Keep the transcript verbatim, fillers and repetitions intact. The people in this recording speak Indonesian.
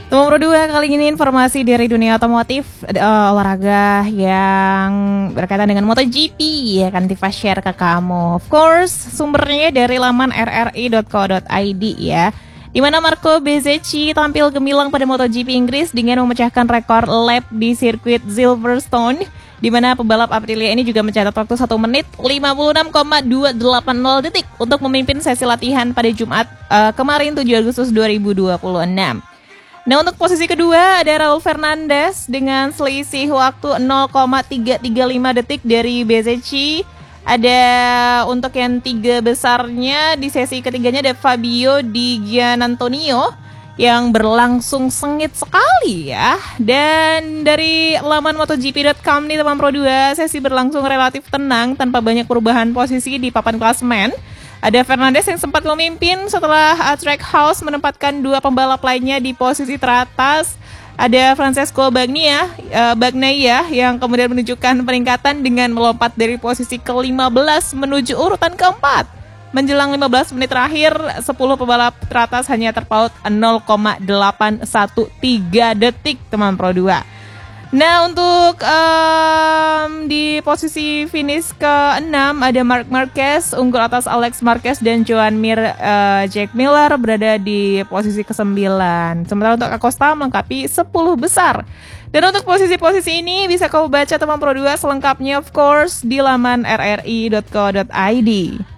Teman Pro dua, kali ini informasi dari dunia otomotif, uh, olahraga yang berkaitan dengan MotoGP ya kan Tifa share ke kamu. Of course, sumbernya dari laman r r i dot co dot i d ya. Di mana Marco Bezzecchi tampil gemilang pada MotoGP Inggris dengan memecahkan rekor lap di sirkuit Silverstone, di mana pembalap Aprilia ini juga mencatat waktu satu menit lima puluh enam koma dua delapan nol detik untuk memimpin sesi latihan pada Jumat uh, kemarin tujuh Agustus dua ribu dua puluh enam. Nah, untuk posisi kedua ada Raul Fernandez dengan selisih waktu nol koma tiga tiga lima detik dari Bezzecchi. Ada untuk yang tiga besarnya di sesi ketiganya ada Fabio Di Giannantonio yang berlangsung sengit sekali ya. Dan dari laman MotoGP dot com nih teman Pro dua, sesi berlangsung relatif tenang tanpa banyak perubahan posisi di papan klasemen. Ada Fernandez yang sempat memimpin setelah Trackhouse menempatkan dua pembalap lainnya di posisi teratas. Ada Francesco Bagnaia, uh, Bagnaia yang kemudian menunjukkan peningkatan dengan melompat dari posisi ke lima belas menuju urutan keempat. Menjelang lima belas menit terakhir, sepuluh pembalap teratas hanya terpaut nol koma delapan satu tiga detik teman Pro dua. Nah, untuk um, di posisi finish keenam ada Marc Marquez unggul atas Alex Marquez dan Joan Mir. uh, Jack Miller berada di posisi kesembilan. Sementara untuk Acosta melengkapi sepuluh besar. Dan untuk posisi-posisi ini bisa kau baca teman Pro dua selengkapnya of course di laman r r i dot co dot i d.